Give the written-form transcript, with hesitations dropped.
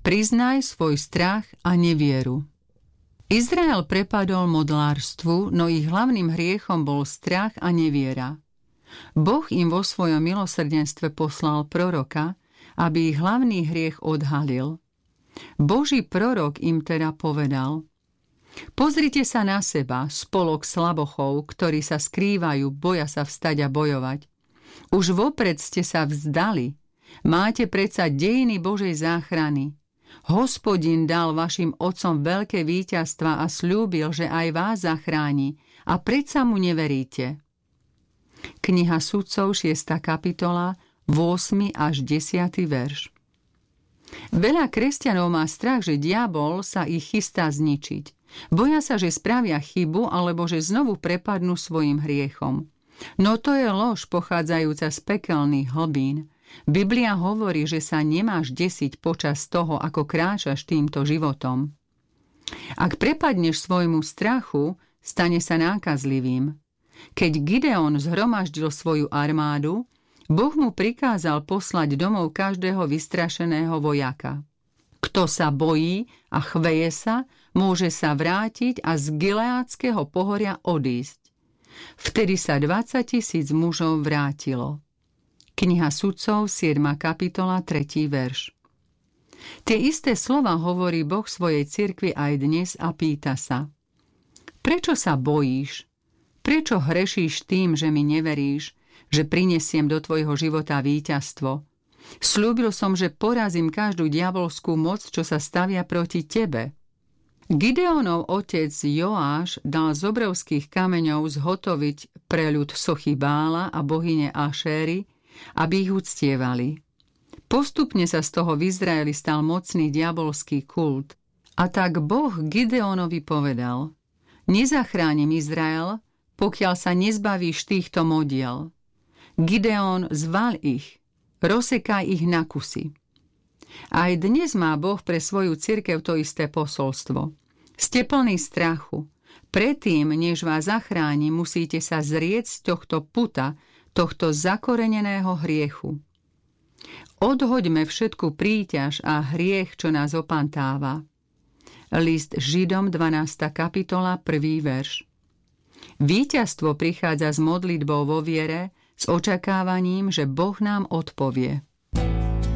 Priznaj svoj strach a nevieru. Izrael prepadol modlárstvu, no ich hlavným hriechom bol strach a neviera. Boh im vo svojom milosrdenstve poslal proroka, aby ich hlavný hriech odhalil. Boží prorok im teda povedal: Pozrite sa na seba, spolok slabochov, ktorí sa skrývajú, boja sa vstať a bojovať. Už vopred ste sa vzdali. Máte predsa dejiny Božej záchrany. Hospodin dal vašim otcom veľké víťazstva a sľúbil, že aj vás zachráni. A predsa mu neveríte. Kniha Sudcov, 6. kapitola, 8. až 10. verš. Veľa kresťanov má strach, že diabol sa ich chystá zničiť. Boja sa, že spravia chybu alebo že znovu prepadnú svojim hriechom. No to je lož pochádzajúca z pekelných hlbín. Biblia hovorí, že sa nemáš desiť počas toho, ako kráčaš týmto životom. Ak prepadneš svojmu strachu, stane sa nákazlivým. Keď Gideon zhromaždil svoju armádu, Boh mu prikázal poslať domov každého vystrašeného vojaka. Kto sa bojí a chveje sa, môže sa vrátiť a z Gileádskeho pohoria odísť. Vtedy sa 20 000 mužov vrátilo. Kniha Sudcov, 7. kapitola, 3. verš. Tie isté slova hovorí Boh svojej cirkvi aj dnes a pýta sa: Prečo sa bojíš? Prečo hrešíš tým, že mi neveríš, že prinesiem do tvojho života víťazstvo? Sľúbil som, že porazím každú diabolskú moc, čo sa stavia proti tebe. Gideonov otec Joáš dal z obrovských kameňov zhotoviť pre ľud sochy Bála a bohyne Ašéry, aby ich uctievali. Postupne sa z toho v Izraeli stal mocný diabolský kult. A tak Boh Gideonovi povedal: Nezachránim Izrael, pokiaľ sa nezbavíš týchto modiel. Gideon, zval ich, rozsekaj ich na kusy. Aj dnes má Boh pre svoju cirkev to isté posolstvo. Ste plní strachu. Predtým, než vás zachráni, musíte sa zrieť z tohto puta, tohto zakoreneného hriechu. Odhoďme všetku príťaž a hriech, čo nás opantáva. List Židom, 12. kapitola, 1. verš. Víťazstvo prichádza s modlitbou vo viere, s očakávaním, že Boh nám odpovie.